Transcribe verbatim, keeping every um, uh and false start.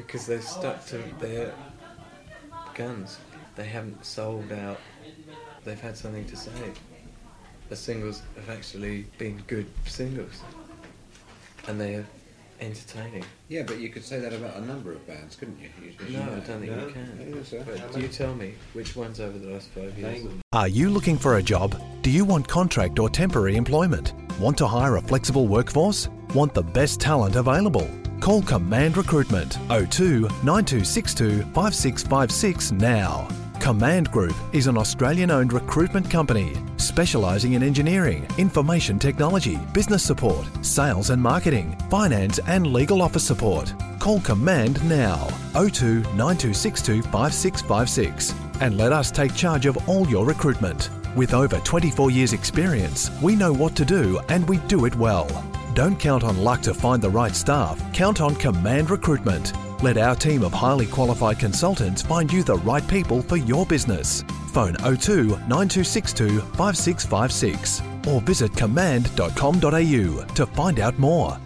because they've stuck to their guns. They haven't sold out. They've had something to say. The singles have actually been good singles, and they're entertaining. Yeah, but you could say that about a number of bands, couldn't you? you no, I don't think no? you can. Yeah, so. But you tell me, which ones over the last five years? Are you looking for a job? Do you want contract or temporary employment? Want to hire a flexible workforce? Want the best talent available? Call Command Recruitment oh two, nine two six two, five six five six now. Command Group is an Australian-owned recruitment company specialising in engineering, information technology, business support, sales and marketing, finance and legal office support. Call Command now, oh two, nine two six two, five six five six, and let us take charge of all your recruitment. With over twenty-four years experience, we know what to do and we do it well. Don't count on luck to find the right staff, count on Command Recruitment. Let our team of highly qualified consultants find you the right people for your business. Phone oh two, nine two six two, five six five six or visit command dot com dot a u to find out more.